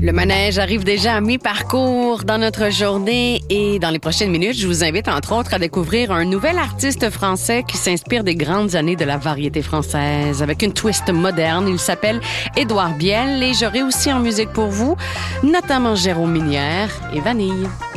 Le manège arrive déjà à mi-parcours dans notre journée et dans les prochaines minutes, je vous invite entre autres à découvrir un nouvel artiste français qui s'inspire des grandes années de la variété française. Avec une twist moderne, il s'appelle Édouard Biel et j'aurai aussi en musique pour vous, notamment Jérôme Minière et Vanille.